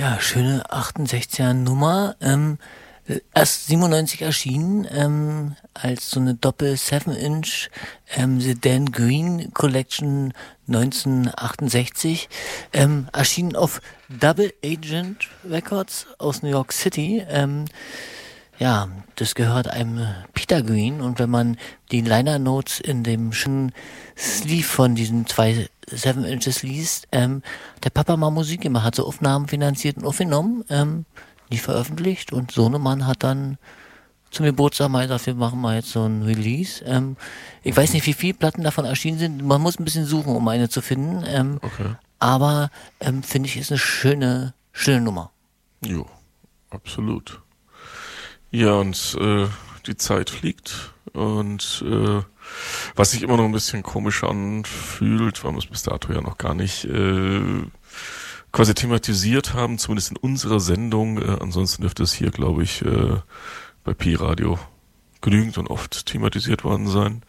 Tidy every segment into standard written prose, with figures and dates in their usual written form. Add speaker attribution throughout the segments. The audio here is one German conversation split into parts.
Speaker 1: Ja, schöne 68er Nummer. Erst 97 erschienen, als so eine Doppel-7-Inch The Dan Green Collection 1968. Erschienen auf Double Agent Records aus New York City. Ja, das gehört einem Peter Green, und wenn man die Liner Notes in dem schönen Sleeve von diesen 2 7 Inches liest, der Papa mal Musik gemacht, hat so Aufnahmen finanziert und aufgenommen, nie veröffentlicht, und Sohnemann hat dann zum Geburtstag mal gesagt, wir machen mal jetzt so ein Release. Ich weiß nicht, wie viele Platten davon erschienen sind, man muss ein bisschen suchen, um eine zu finden,
Speaker 2: Okay.
Speaker 1: aber finde ich, ist eine schöne Nummer.
Speaker 2: Jo, absolut. Ja, und die Zeit fliegt, und was sich immer noch ein bisschen komisch anfühlt, weil wir es bis dato ja noch gar nicht quasi thematisiert haben, zumindest in unserer Sendung. Ansonsten dürfte es hier, glaube ich, bei Pi-Radio genügend und oft thematisiert worden sein.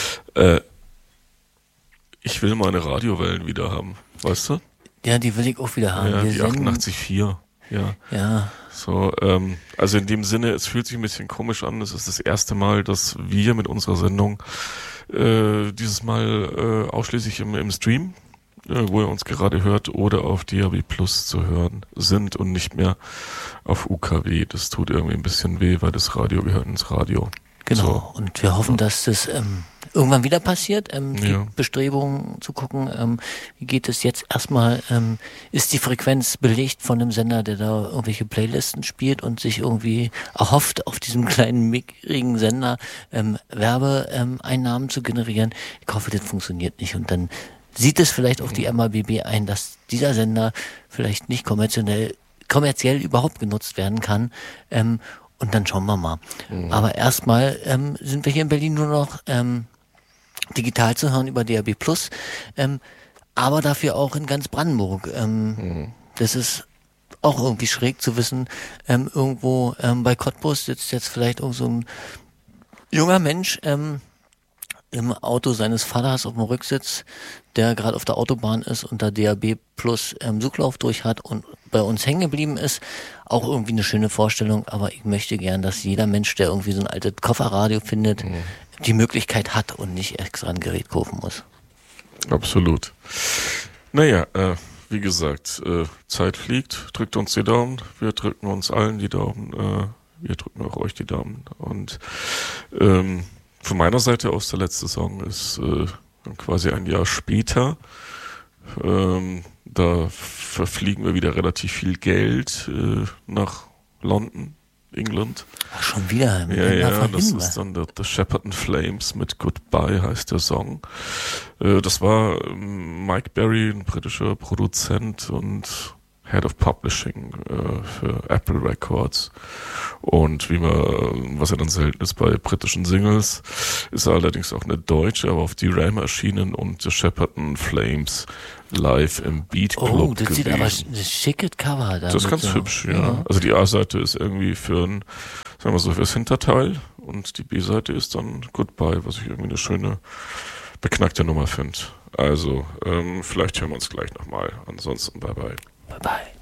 Speaker 2: Ich will meine Radiowellen wieder haben, weißt du?
Speaker 1: Ja, die will ich auch wieder haben.
Speaker 2: Ja,
Speaker 1: Wir
Speaker 2: die
Speaker 1: senden-
Speaker 2: 88.4. Ja.
Speaker 1: Ja,
Speaker 2: So, also in dem Sinne, es fühlt sich ein bisschen komisch an. Es ist das erste Mal, dass wir mit unserer Sendung dieses Mal ausschließlich im Stream, wo ihr uns gerade hört, oder auf DAB Plus zu hören sind und nicht mehr auf UKW. Das tut irgendwie ein bisschen weh, weil das Radio gehört ins Radio.
Speaker 1: genau.
Speaker 2: So.
Speaker 1: Und wir hoffen, dass das irgendwann wieder passiert.
Speaker 2: Ja.
Speaker 1: Die Bestrebungen zu gucken, wie geht es jetzt erstmal, ist die Frequenz belegt von einem Sender, der da irgendwelche Playlisten spielt und sich irgendwie erhofft, auf diesem kleinen, mickrigen Sender Werbeeinnahmen zu generieren. Ich hoffe, das funktioniert nicht. Und dann sieht es vielleicht auch die MABB ein, dass dieser Sender vielleicht nicht kommerziell überhaupt genutzt werden kann. Und dann schauen wir mal. Aber erstmal sind wir hier in Berlin nur noch digital zu hören über DAB+, aber dafür auch in ganz Brandenburg. Das ist auch irgendwie schräg zu wissen, irgendwo bei Cottbus sitzt jetzt vielleicht irgend so ein junger Mensch im Auto seines Vaters auf dem Rücksitz, der gerade auf der Autobahn ist und da DAB Plus Suchlauf durch hat und bei uns hängen geblieben ist. Auch irgendwie eine schöne Vorstellung, aber ich möchte gern, dass jeder Mensch, der irgendwie so ein altes Kofferradio findet, die Möglichkeit hat und nicht extra ein Gerät kaufen muss.
Speaker 2: Absolut. Naja, wie gesagt, Zeit fliegt, drückt uns die Daumen, wir drücken uns allen die Daumen, wir drücken auch euch die Daumen. Und von meiner Seite aus, der letzte Song ist quasi ein Jahr später. Da verfliegen wir wieder relativ viel Geld nach London, England.
Speaker 1: Ach, schon wieder.
Speaker 2: Ja, das ist dann The Shepperton Flames mit Goodbye heißt der Song. Das war Mike Berry, ein britischer Produzent und Head of Publishing für Apple Records. Und was ja dann selten ist bei britischen Singles, ist er allerdings auch eine deutsche, aber auf die RAM erschienen und The Shepperton Flames live im Beat Club
Speaker 1: das
Speaker 2: gewesen.
Speaker 1: sieht aber ein schickes Cover da.
Speaker 2: Das ist ganz hübsch, ja. Also die A-Seite ist irgendwie sagen wir so, fürs Hinterteil, und die B-Seite ist dann Goodbye, was ich irgendwie eine schöne, beknackte Nummer finde. Also, vielleicht hören wir uns gleich nochmal. Ansonsten bye bye.
Speaker 1: Bye bye.